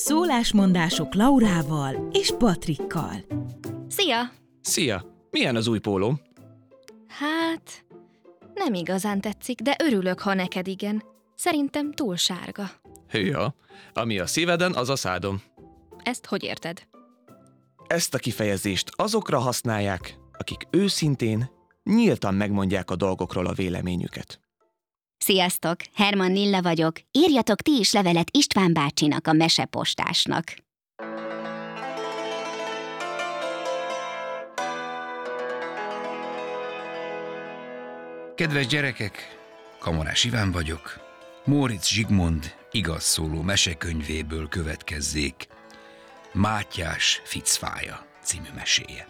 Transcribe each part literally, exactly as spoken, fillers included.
Szólásmondások Laurával és Patrikkal. Szia! Szia! Milyen az új pólóm? Hát, nem igazán tetszik, de örülök, ha neked igen. Szerintem túl sárga. Hűha, ami a szíveden, az a szádon. Ezt hogy érted? Ezt a kifejezést azokra használják, akik őszintén, nyíltan megmondják a dolgokról a véleményüket. Sziasztok! Herman Nilla vagyok. Írjatok ti is levelet István bácsinak, a mesepostásnak. Kedves gyerekek, Kamarás Iván vagyok. Móricz Zsigmond igaz szóló mesekönyvéből következzék Mátyás ficfája című meséje.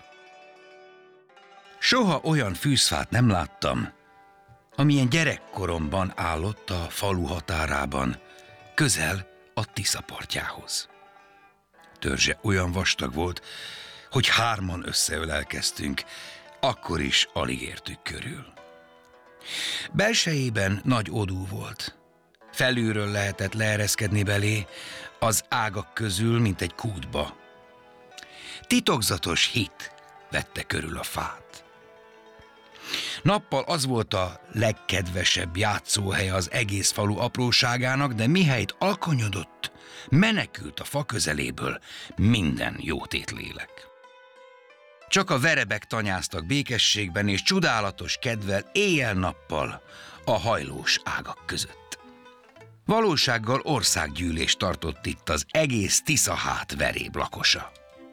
Soha olyan fűzfát nem láttam, amilyen gyerekkoromban állott a falu határában, közel a Tisza partjához. Törzse olyan vastag volt, hogy hárman összeölelkeztünk, akkor is alig értük körül. Belsejében nagy odú volt. Felülről lehetett leereszkedni belé, az ágak közül, mint egy kútba. Titokzatos hit vette körül a fát. Nappal az volt a legkedvesebb játszóhely az egész falu apróságának, de mihelyt alkonyodott, menekült a fa közeléből minden jótét lélek. Csak a verebek tanyáztak békességben és csodálatos kedvel éjjel-nappal a hajlós ágak között. Valósággal országgyűlést tartott itt az egész Tiszahát veréb lakosa.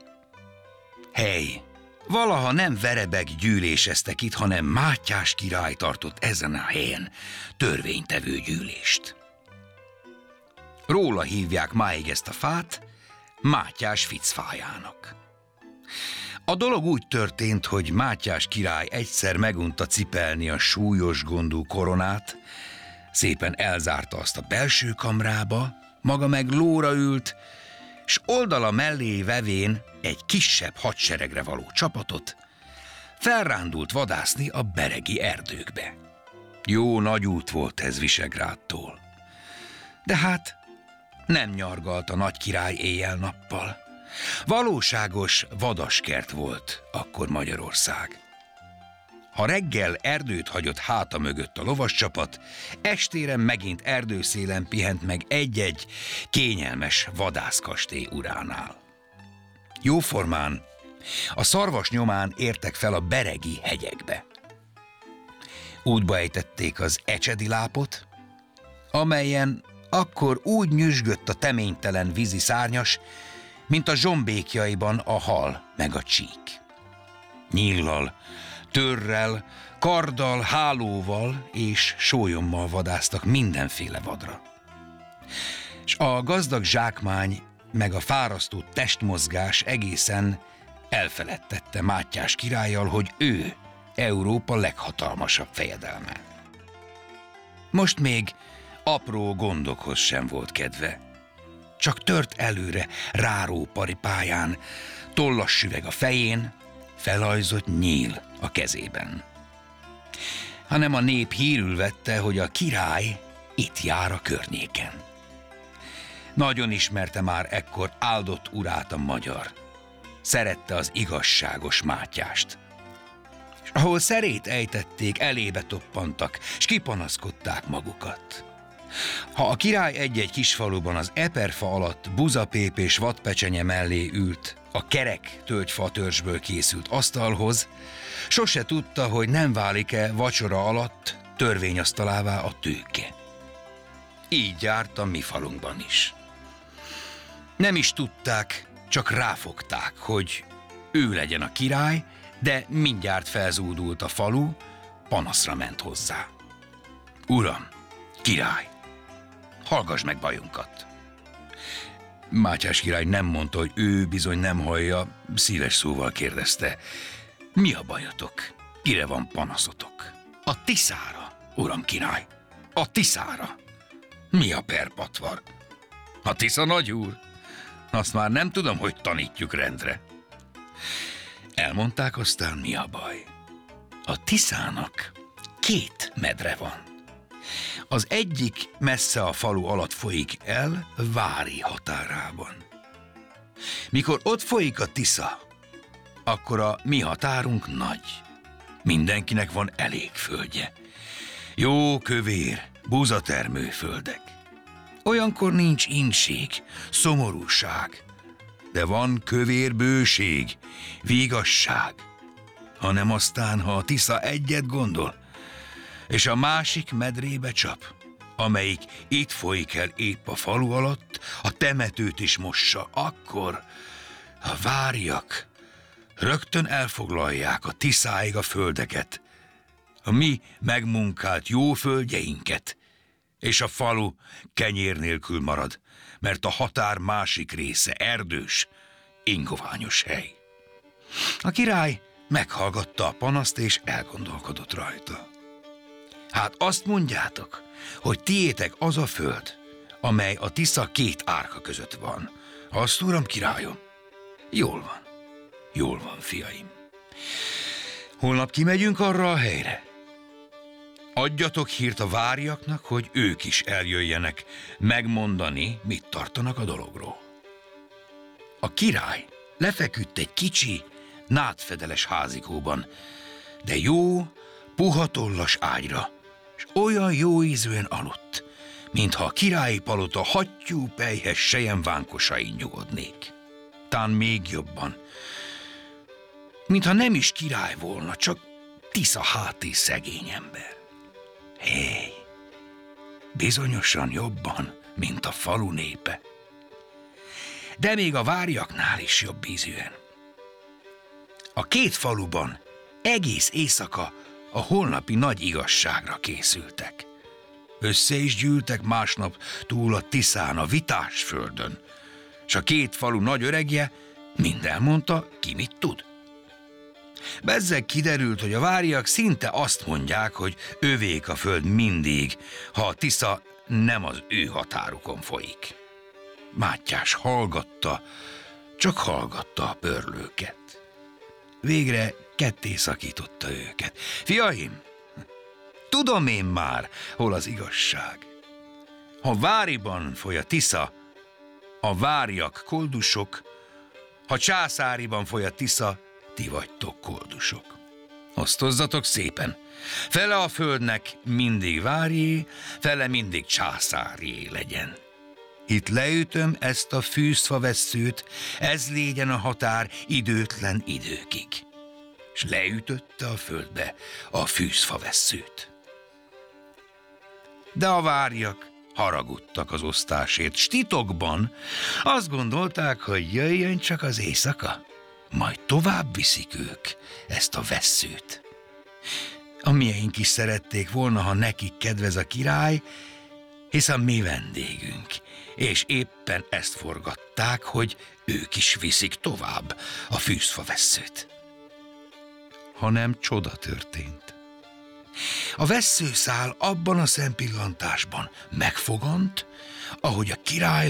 Hely, valaha nem verebek gyűléseztek itt, hanem Mátyás király tartott ezen a helyen törvénytevő gyűlést. Róla hívják máig ezt a fát Mátyás ficfájának. A dolog úgy történt, hogy Mátyás király egyszer megunta cipelni a súlyos gondú koronát, szépen elzárta azt a belső kamrába, maga meg lóra ült, s oldala mellé vevén egy kisebb hadseregre való csapatot, felrándult vadászni a beregi erdőkbe. Jó nagy út volt ez Visegrádtól. De hát nem nyargalt a nagy király éjjel-nappal. Valóságos vadaskert volt akkor Magyarország. Ha reggel erdőt hagyott háta mögött a lovascsapat, estére megint erdőszélen pihent meg egy-egy kényelmes vadászkastély uránál. Jóformán a szarvas nyomán értek fel a beregi hegyekbe. Útba ejtették az Ecsedi lápot, amelyen akkor úgy nyüzsgött a teménytelen vízi szárnyas, mint a zsombékjaiban a hal meg a csík. Nyíllal, törrel, karddal, hálóval és sólyommal vadásztak mindenféle vadra. És a gazdag zsákmány meg a fárasztó testmozgás egészen elfeledtette Mátyás királlyal, hogy ő Európa leghatalmasabb fejedelme. Most még apró gondokhoz sem volt kedve. Csak tört előre ráró paripáján, tollas süveg a fején, felajzott nyíl a kezében. Hanem a nép hírül vette, hogy a király itt jár a környéken. Nagyon ismerte már ekkor áldott urát a magyar. Szerette az igazságos Mátyást. És ahol szerét ejtették, elébe toppantak, s kipanaszkodták magukat. Ha a király egy-egy kis faluban az eperfa alatt buzapép és vadpecsenye mellé ült, a kerek tölgyfa törzsből készült asztalhoz, sose tudta, hogy nem válik-e vacsora alatt törvényasztalává a tőke. Így járt a mi falunkban is. Nem is tudták, csak ráfogták, hogy ő legyen a király, de mindjárt felzúdult a falu, panaszra ment hozzá. Uram, király, hallgass meg bajunkat. Mátyás király nem mondta, hogy ő bizony nem hallja, szíves szóval kérdezte. Mi a bajotok? Kire van panaszotok? A Tiszára, uram király, a Tiszára. Mi a perpatvar? A Tisza nagyúr? Azt már nem tudom, hogy tanítjuk rendre. Elmondták aztán, mi a baj. A Tiszának két medre van. Az egyik messze a falu alatt folyik el, Vári határában. Mikor ott folyik a Tisza, akkor a mi határunk nagy. Mindenkinek van elég földje. Jó kövér, búzatermő földek. Olyankor nincs inség, szomorúság, de van kövér bőség, vigasság. Hanem aztán, ha a Tisza egyet gondol, és a másik medrébe csap, amelyik itt folyik el épp a falu alatt, a temetőt is mossa, akkor a váriak rögtön elfoglalják a Tiszáig a földeket, a mi megmunkált jó földjeinket, és a falu kenyér nélkül marad, mert a határ másik része erdős, ingoványos hely. A király meghallgatta a panaszt, és elgondolkodott rajta. Hát azt mondjátok, hogy tiétek az a föld, amely a Tisza két árka között van. Azt, uram, királyom? Jól van, jól van, fiaim. Holnap kimegyünk arra a helyre. Adjatok hírt a váriaknak, hogy ők is eljöjjenek megmondani, mit tartanak a dologról. A király lefeküdt egy kicsi, nádfedeles házikóban, de jó, puha tollas ágyra, és olyan jó ízűen aludt, mintha a királyi palota hattyú pelyhes selyemvánkosain nyugodnék. Tán még jobban, mintha nem is király volna, csak Tisza háti szegény ember. Hé, bizonyosan jobban, mint a falu népe. De még a váriaknál is jobb ízűen. A két faluban egész éjszaka a holnapi nagy igazságra készültek. Össze is gyűltek másnap túl a Tiszán, a Vitásföldön, s a két falu nagy öregje mind elmondta, ki mit tud. Bezzeg kiderült, hogy a váriak szinte azt mondják, hogy övék a föld mindig, ha a Tisza nem az ő határukon folyik. Mátyás hallgatta, csak hallgatta a pörlőket. Végre ketté szakította őket. Fiaim, tudom én már, hol az igazság. Ha Váriban foly a Tisza, a váriak koldusok, ha Császáriban foly a Tisza, ti vagytok koldusok. Osztozzatok szépen. Fele a földnek mindig várié, fele mindig császárié legyen. Itt leütöm ezt a fűzfavesszőt, ez légyen a határ időtlen időkig. És leütötte a földbe a fűzfavesszőt. De a váriak haragudtak az osztásért, s titokban azt gondolták, hogy jöjjön csak az éjszaka, majd tovább viszik ők ezt a vesszőt. A mieink is szerették volna, ha nekik kedvez a király, hisz a mi vendégünk, és éppen ezt forgatták, hogy ők is viszik tovább a fűzfavesszőt. Hanem csoda történt. A vesszőszál abban a szempillantásban megfogant, ahogy a király